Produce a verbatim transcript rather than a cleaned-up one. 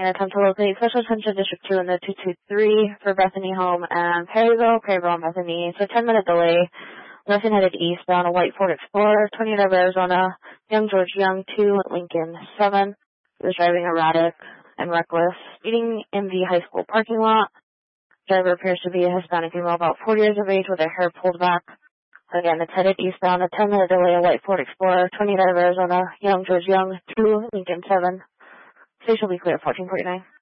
and attempt to locate Special Attention District two in the two two three for Bethany Home and Perryville, Perryville and Bethany. So ten minute delay. Nothing headed eastbound, a white Ford Explorer, twenty-nine Arizona, Young George Young two, Lincoln seven. He was driving erratic and reckless, speeding in the high school parking lot. Driver appears to be a Hispanic female about forty years of age with her hair pulled back. Again, it's headed eastbound, a ten minute delay, a white Ford Explorer, twenty-nine Arizona, Young George Young two, Lincoln seven. Station will be clear, fourteen forty-nine.